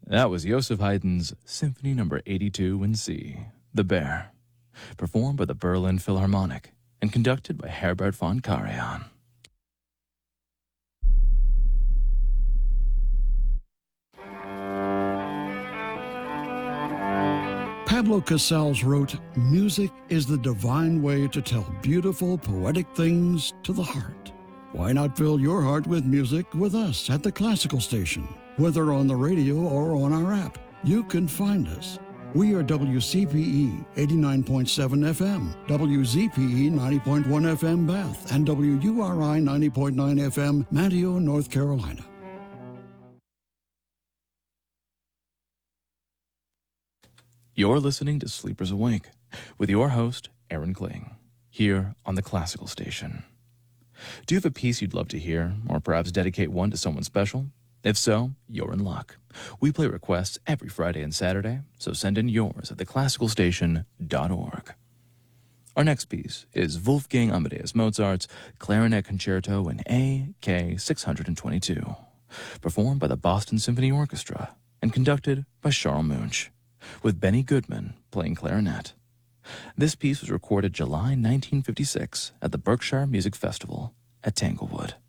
That was Joseph Haydn's Symphony Number 82 in C, The Bear, performed by the Berlin Philharmonic and conducted by Herbert von Karajan. Pablo Casals wrote, "Music is the divine way to tell beautiful, poetic things to the heart." Why not fill your heart with music with us at the Classical Station? Whether on the radio or on our app, you can find us. We are WCPE 89.7 FM, WZPE 90.1 FM Bath, and WURI 90.9 FM Manteo, North Carolina. You're listening to Sleepers Awake with your host, Aaron Kling, here on the Classical Station. Do you have a piece you'd love to hear, or perhaps dedicate one to someone special? If so, you're in luck. We play requests every Friday and Saturday, so send in yours at theclassicalstation.org. Our next piece is Wolfgang Amadeus Mozart's Clarinet Concerto in A.K. 622, performed by the Boston Symphony Orchestra and conducted by Charles Munch, with Benny Goodman playing clarinet. This piece was recorded July 1956 at the Berkshire Music Festival at Tanglewood.